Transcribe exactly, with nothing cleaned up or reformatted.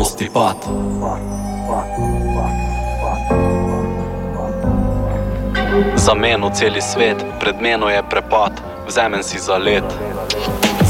prosti pad. Za meno celi svet, pred meno je prepad, vzemem si za let.